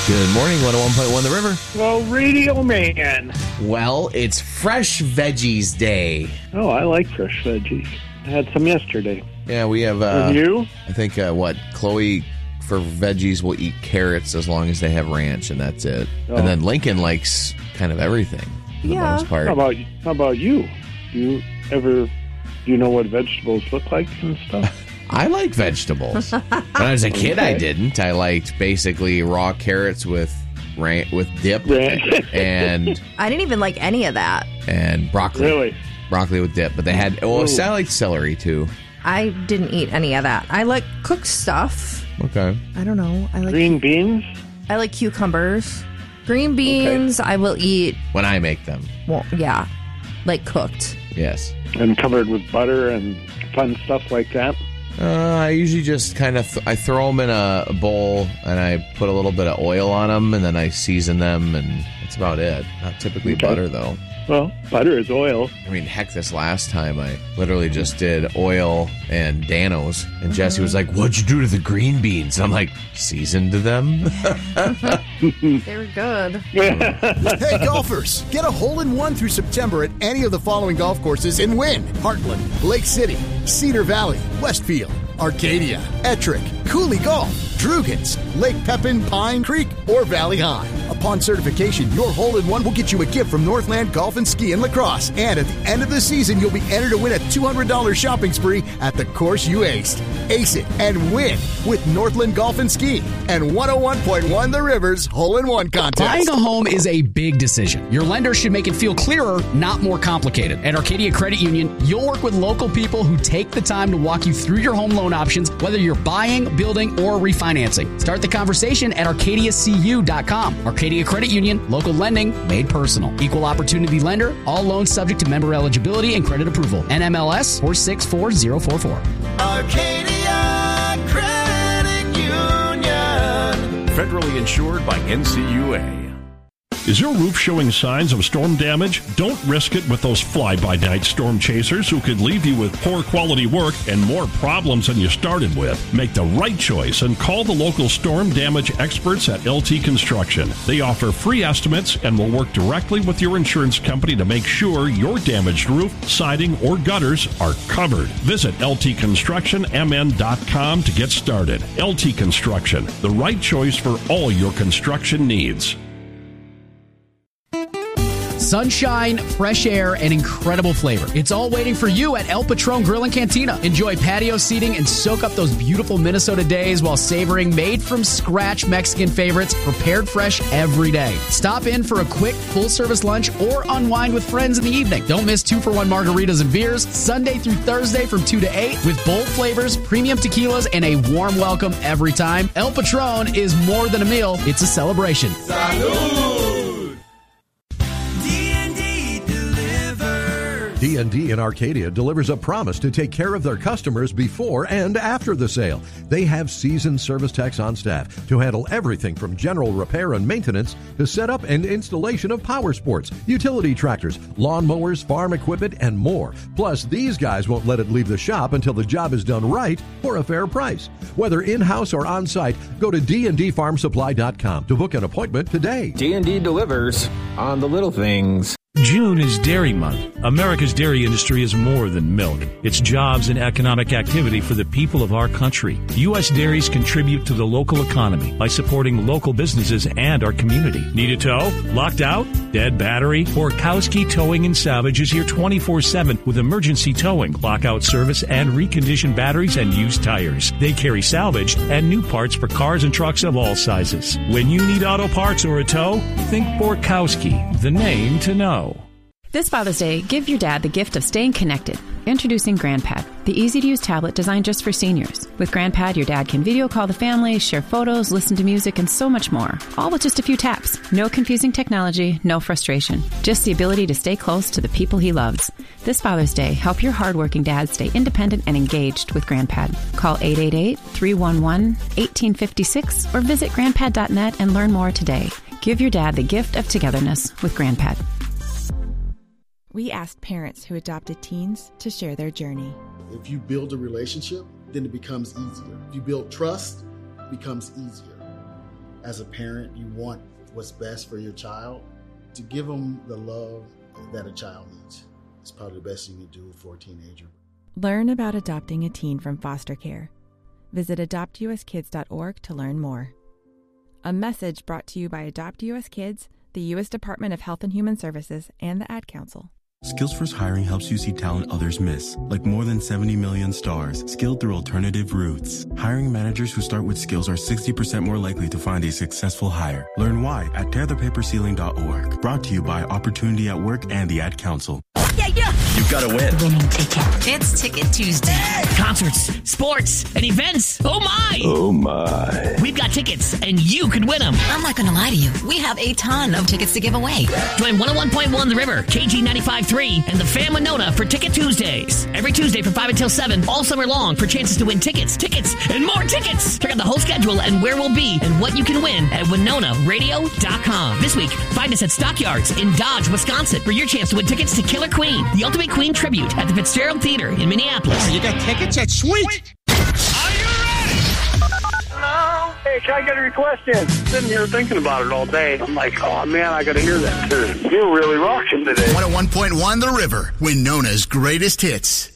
Good morning, 101.1 The River. Well, Radio Man. Well, it's Fresh Veggies Day. Oh, I like fresh veggies. I had some yesterday. Yeah, we have... And you? I think, Chloe, for veggies, will eat carrots as long as they have ranch, and that's it. Oh. And then Lincoln likes kind of everything, for the most part. How about you? Do you know what vegetables look like and stuff? I like vegetables. When I was a kid, I didn't. I liked basically raw carrots with dip. And I didn't even like any of that. And broccoli. Really? Broccoli with dip. But they had... I liked celery, too. I didn't eat any of that. I like cooked stuff. Okay. I don't know. I like green beans? I like cucumbers. Green beans, I will eat. When I make them. Well, yeah. Like cooked. Yes. And covered with butter and fun stuff like that? I usually just kind of I throw them in a bowl and I put a little bit of oil on them and then I season them and that's about it. Not typically butter though. Well, butter is oil. I mean, heck, this last time I literally just did oil and Danos and Jesse was like, "What'd you do to the green beans?" I'm like, "Seasoned them." They were good. Hey, golfers, get a hole-in-one through September at any of the following golf courses and win: Heartland, Lake City, Cedar Valley, Westfield, Arcadia, Ettrick, Cooley Golf, Drugans, Lake Pepin, Pine Creek, or Valley High. Upon certification, your hole-in-one will get you a gift from Northland Golf and Ski and Lacrosse. And at the end of the season, you'll be entered to win a $200 shopping spree at the course you aced. Ace it and win with Northland Golf and Ski and 101.1 The River's Hole-in-One Contest. Buying a home is a big decision. Your lender should make it feel clearer, not more complicated. At Arcadia Credit Union, you'll work with local people who take the time to walk you through your home loan options, whether you're buying, building, or refinancing. Start the conversation at arcadiacu.com. Arcadia Credit Union, local lending made personal. Equal opportunity lender. All loans subject to member eligibility and credit approval. NMLS 464044. Arcadia Credit Union. Federally insured by NCUA. Is your roof showing signs of storm damage? Don't risk it with those fly-by-night storm chasers who could leave you with poor quality work and more problems than you started with. Make the right choice and call the local storm damage experts at LT Construction. They offer free estimates and will work directly with your insurance company to make sure your damaged roof, siding, or gutters are covered. Visit ltconstructionmn.com to get started. LT Construction, the right choice for all your construction needs. Sunshine, fresh air, and incredible flavor. It's all waiting for you at El Patron Grill and Cantina. Enjoy patio seating and soak up those beautiful Minnesota days while savoring made-from-scratch Mexican favorites prepared fresh every day. Stop in for a quick, full-service lunch or unwind with friends in the evening. Don't miss 2-for-1 margaritas and beers Sunday through Thursday from 2 to 8 with bold flavors, premium tequilas, and a warm welcome every time. El Patron is more than a meal. It's a celebration. Salud! D&D in Arcadia delivers a promise to take care of their customers before and after the sale. They have seasoned service techs on staff to handle everything from general repair and maintenance to setup and installation of power sports, utility tractors, lawn mowers, farm equipment, and more. Plus, these guys won't let it leave the shop until the job is done right for a fair price. Whether in-house or on-site, go to dndfarmsupply.com to book an appointment today. D&D delivers on the little things. June is Dairy Month. America's dairy industry is more than milk. It's jobs and economic activity for the people of our country. U.S. dairies contribute to the local economy by supporting local businesses and our community. Need a tow? Locked out? Dead battery? Borkowski Towing and Salvage is here 24/7 with emergency towing, lockout service, and reconditioned batteries and used tires. They carry salvaged and new parts for cars and trucks of all sizes. When you need auto parts or a tow, think Borkowski, the name to know. This Father's Day, give your dad the gift of staying connected. Introducing GrandPad, the easy-to-use tablet designed just for seniors. With GrandPad, your dad can video call the family, share photos, listen to music, and so much more. All with just a few taps. No confusing technology, no frustration. Just the ability to stay close to the people he loves. This Father's Day, help your hardworking dad stay independent and engaged with GrandPad. Call 888-311-1856 or visit grandpad.net and learn more today. Give your dad the gift of togetherness with GrandPad. We asked parents who adopted teens to share their journey. If you build a relationship, then it becomes easier. If you build trust, it becomes easier. as a parent, you want what's best for your child. To give them the love that a child needs is probably the best thing you do for a teenager. Learn about adopting a teen from foster care. Visit adoptuskids.org to learn more. A message brought to you by Adopt US Kids, the U.S. Department of Health and Human Services, and the Ad Council. Skills First Hiring helps you see talent others miss, like more than 70 million stars, skilled through alternative routes. Hiring managers who start with skills are 60% more likely to find a successful hire. Learn why at tearthepaperceiling.org. Brought to you by Opportunity at Work and the Ad Council. Yeah. You gotta win. Winning ticket. It's Ticket Tuesday. Concerts, sports, and events. Oh my! Oh my. We've got tickets, and you could win them. I'm not going to lie to you. We have a ton of tickets to give away. Join 101.1 The River, KG 95.3, and the Fam Winona for Ticket Tuesdays. Every Tuesday from 5 until 7, all summer long for chances to win tickets, and more tickets. Check out the whole schedule and where we'll be and what you can win at WinonaRadio.com. This week, find us at Stockyards in Dodge, Wisconsin for your chance to win tickets to Killer Queen, the Ultimate Queen tribute at the Fitzgerald Theater in Minneapolis. You got tickets? That's sweet! Hey, can I get a request in? Sitting here thinking about it all day. I'm like, oh, man, I got to hear that tune. You're really rocking today. 101.1 The River, Winona's greatest hits.